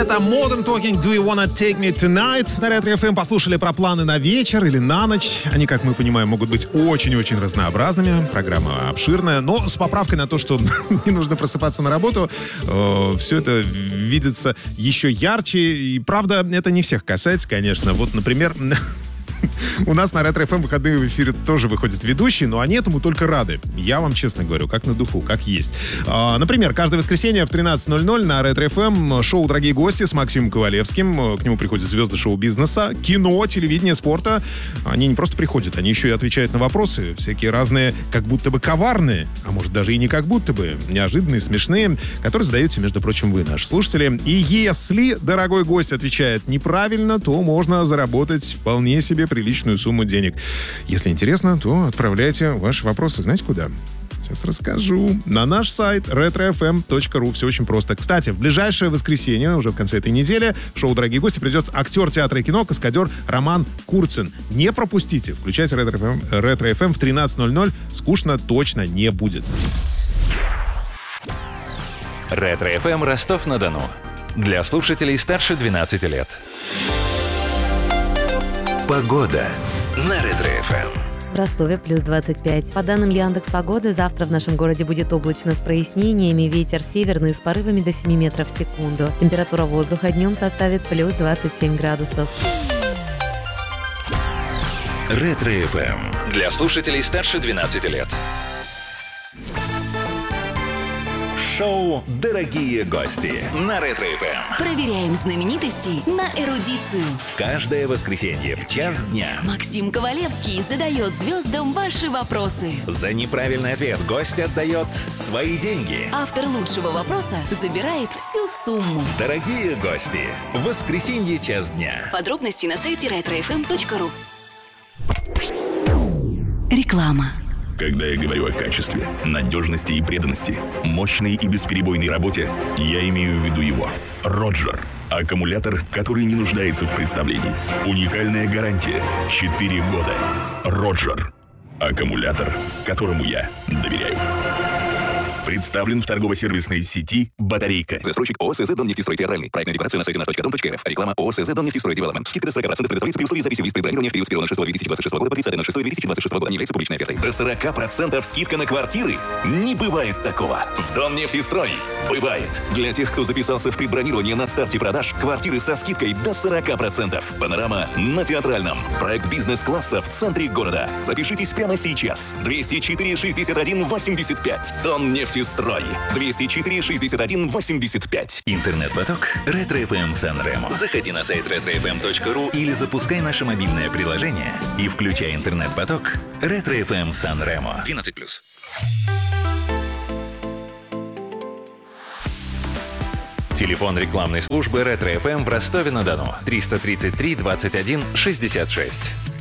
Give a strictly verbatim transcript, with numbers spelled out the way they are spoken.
Это Modern Talking, Do You Wanna Take Me Tonight? На Ретро эф эм послушали про планы на вечер или на ночь. Они, как мы понимаем, могут быть очень-очень разнообразными. Программа обширная, но с поправкой на то, что не нужно просыпаться на работу. Э, все это видится еще ярче. И, правда, это не всех касается, конечно. Вот, например... У нас на Ретро эф эм в выходные в эфире тоже выходят ведущие, но они этому только рады. Я вам честно говорю, как на духу, как есть. А, например, каждое воскресенье в тринадцать ноль ноль на Ретро эф эм шоу «Дорогие гости» с Максимом Ковалевским. К нему приходят звезды шоу-бизнеса, кино, телевидения, спорта. Они не просто приходят, они еще и отвечают на вопросы. Всякие разные, как будто бы коварные, а может даже и не как будто бы, неожиданные, смешные, которые задаете, между прочим, вы, наши слушатели. И если дорогой гость отвечает неправильно, то можно заработать вполне себе приличную сумму денег. Если интересно, то отправляйте ваши вопросы. Знаете куда? Сейчас расскажу. На наш сайт ретро эф эм точка ру. Все очень просто. Кстати, в ближайшее воскресенье, уже в конце этой недели, в шоу «Дорогие гости» придет актер театра и кино, каскадер Роман Курцин. Не пропустите. Включайте Ретро эф эм, Ретро эф эм в тринадцать ноль ноль. Скучно точно не будет. Ретро эф эм Ростов-на-Дону. Для слушателей старше двенадцати лет. Погода на Ретро эф эм. В Ростове плюс двадцать пять. По данным Яндекс.Погоды, завтра в нашем городе будет облачно с прояснениями, ветер северный с порывами до семи метров в секунду. Температура воздуха днем составит плюс двадцать семь градусов. Ретро эф эм. Для слушателей старше двенадцати лет. Шоу «Дорогие гости» на Ретро эф эм. Проверяем знаменитостей на эрудицию. Каждое воскресенье в час дня Максим Ковалевский задает звездам ваши вопросы. за неправильный ответ гость отдает свои деньги. Автор лучшего вопроса забирает всю сумму. Дорогие гости, в воскресенье час дня. Подробности на сайте ретро эф эм точка ру. Реклама. Когда я говорю о качестве, надежности и преданности, мощной и бесперебойной работе, я имею в виду его. Роджер. Аккумулятор, который не нуждается в представлении. Уникальная гарантия. четыре года. Роджер. Аккумулятор, которому я доверяю. Представлен в торгово-сервисной сети «Батарейка». Застройщик ООО «СЗ Доннефтестрой Театральный». Проектная декларация на сайте наш точка дом точка эр эф. Реклама ООО «СЗ Доннефтестрой Девелопмент». Скидка до сорок процентов предоставляется при условии записи в лист предбронирования в период с первого шестого две тысячи двадцать шестого года по тридцатое шестое две тысячи двадцать шестого года. Не является публичной офертой. До сорок процентов скидка на квартиры? Не бывает такого. В Доннефтестрой бывает. Для тех, кто записался в предбронирование на старте продаж, квартиры со скидкой до сорок процентов. Панорама на Театральном. Проект бизнес-класса в центре города. Запишитесь прямо сейчас. двести четыре шестьдесят один восемьдесят пять. Доннефтестрой. двести четыре шестьдесят один восемьдесят пять. Интернет-поток Ретро эф эм Сан-Ремо. Заходи на сайт ретро эф эм точка ру или запускай наше мобильное приложение и включай интернет-поток Ретро эф эм Сан-Ремо. двенадцать плюс. Телефон рекламной службы Ретро эф эм в Ростове-на-Дону триста тридцать три двадцать один шестьдесят шесть.